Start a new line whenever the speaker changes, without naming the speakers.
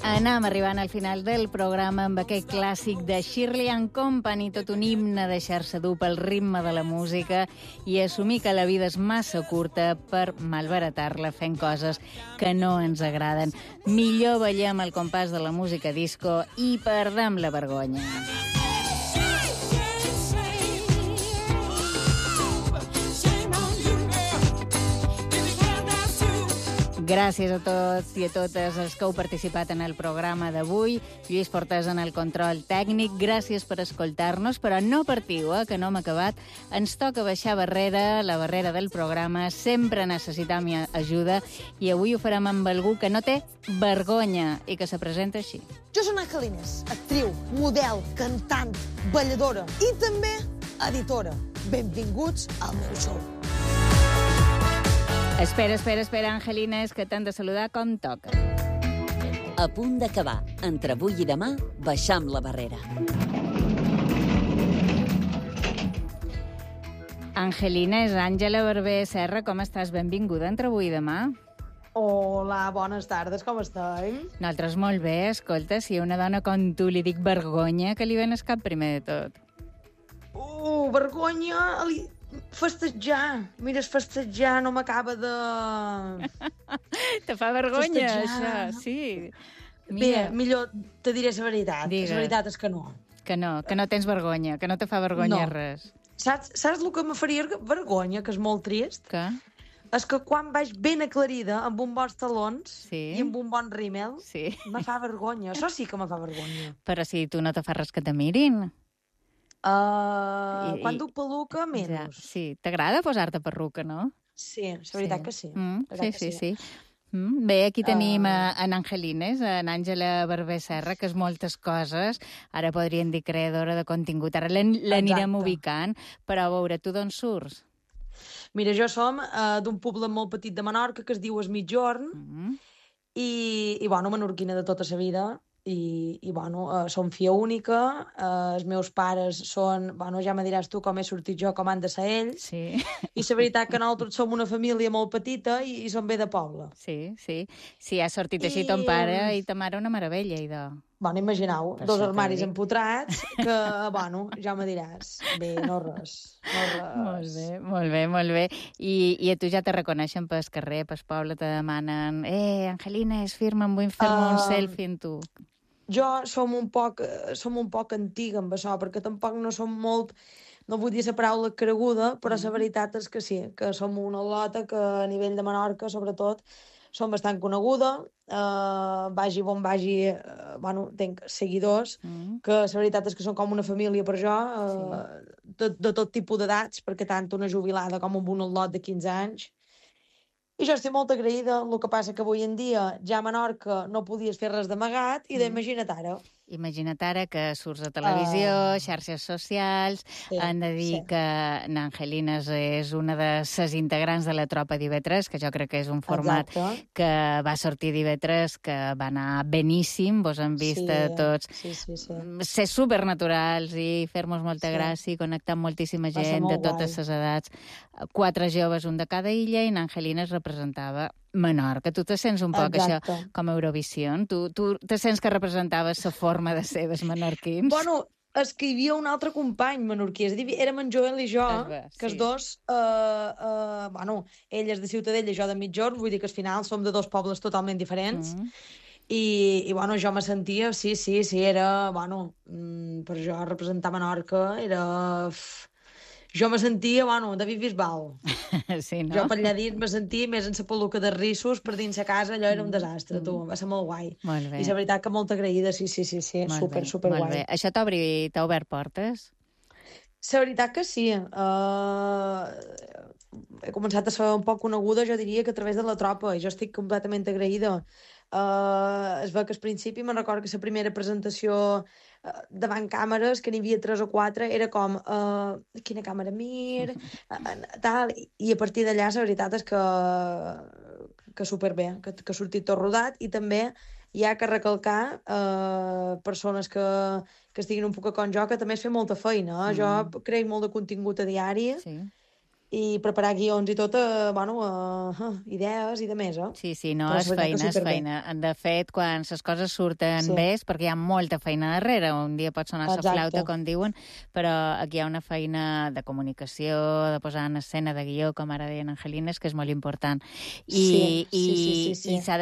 Anem arribant al final del programa amb aquest clàssic de Shirley and Company, tot un himne a deixar-se dur pel ritme de la música i assumir que la vida és massa curta per malbaratar-la fent coses que no ens agraden. Millor ballem al compàs de la música disco i perdem la vergonya. Gràcies a tots i a totes els que heu participat en el programa d'avui. Lluís Fortés en el control tècnic. Gràcies per escoltar-nos, però no partiu, que no hem acabat. Ens toca baixar barrera, la barrera del programa. Sempre necessitam ajuda i avui ho farem amb algú que no té vergonya i que se presenta així.
Jo soc Angelines, actriu, model, cantant, balladora i també editora. Benvinguts al meu show.
Espera, Angelines, que t'han de saludar com toca.
A punt d'acabar. Entre avui i demà, baixam la barrera.
Angelines, Àngela Barber Serra, com estàs? Benvinguda entre avui i demà.
Hola, bones tardes, com esteu?
Nosaltres molt bé, escolta, si a una dona com tu li dic vergonya, que li ven al cap primer de tot?
Vergonya... Festejar. Mira, festejar no m'acaba de...
Te fa vergonya, això, sí.
Mira. Bé, millor te diré la veritat.
Digues.
La veritat és que no.
Que no tens vergonya, que no te fa vergonya res.
Saps el que me faria vergonya, que és molt trist?
Què?
És que quan vaig ben aclarida, amb uns bons talons
i
amb un bon rímel, me fa vergonya. Això sí que me fa vergonya.
Però si tu no te fa res que te mirin...
Quan duc peluca, menys.
Ja, sí, t'agrada posar-te perruca, no?
Sí, la veritat que sí.
Sí. Bé, aquí tenim en Angelines, en Àngela Barber Serra, que és moltes coses. Ara podríem dir creadora de contingut. Ara l'anirem ubicant. Però a veure, tu d'on surts?
Mira, jo som d'un poble molt petit de Menorca que es diu Es Migjorn i bueno, menorquina de tota la vida. I bueno, som filla única, els meus pares són, bueno, ja me diràs tu com he sortit jo, com han de ser ells,
sí.
I la veritat que nosaltres som una família molt petita i som bé de poble.
Sí, ha sortit així ton pare i ta mare una meravella, idò.
Bueno, imagineu, dos armaris empotrats, que, bueno, ja me diràs. Bé, no res.
Molt bé. I a tu ja te reconeixen pel carrer, pel poble, te demanen Angelines, firma'm, vull fer-me un selfie amb tu.
Jo som un poc antiga amb això, perquè tampoc no som molt, no vull dir la paraula creguda, però la veritat és que sí, que som una lota que a nivell de Menorca, sobretot, som bastant coneguda, vagi on vagi, bueno, tenc seguidors, que la veritat és que són com una família per jo, de tot tipus d'edats, perquè tant una jubilada com un lot de 15 anys. I jo estic molt agraïda, el que passa que avui en dia ja a Menorca no podies fer res d'amagat i d'imagina't ara.
Imagina't ara que surts a televisió, xarxes socials, han de dir que n'Angelines és una de les integrants de la tropa d'IV3, que jo crec que és un format que va sortir d'IV3, que va anar beníssim, vos han vist tots ser supernaturals i fer-nos molta gràcia i connectar amb moltíssima gent de totes les edats. 4 joves, un de cada illa, i n'Angelines representava Menorca. Tu te sents un poc això com Eurovisió? Tu te sents que representaves la forma de ser dels menorquins?
Bueno, és que hi havia un altre company menorquí, és a dir, érem en Joel i jo, que els dos, bueno, ell és de Ciutadella i jo de Migjorn, vull dir que al final som de dos pobles totalment diferents, i bueno, jo me sentia, sí, era, bueno, per jo representar Menorca era... Jo me sentia, bueno, David Bisbal.
Sí, no?
Jo per allà dins me sentia més en la peluca de rissos, per dins la casa, allò era un desastre, tu. Va ser molt guai.
Molt bé.
I la veritat que molt agraïda, sí, super guai.
Molt bé. Això t'ha obert portes?
La veritat que sí. He començat a ser un poc coneguda, jo diria que a través de la tropa, i jo estic completament agraïda. Es veu que al principi me'n recordo que la primera presentació davant càmeres, que n'hi havia 3 o 4, era com quina càmera mir, tal, i a partir d'allà la veritat és que superbé, que ha sortit tot rodat, i també hi ha que recalcar persones que estiguin un poc com jo, que també es fa molta feina. Jo crec molt de contingut a diari, i preparar guions i tot, idees i de més, eh?
Sí, no, és feina. De fet, quan les coses surten bé és perquè hi ha molta feina darrere. Un dia pot sonar la flauta, com diuen, però aquí hi ha una feina de comunicació, de posar en escena, de guió, com ara deien Angelines, que és molt important. I s'ha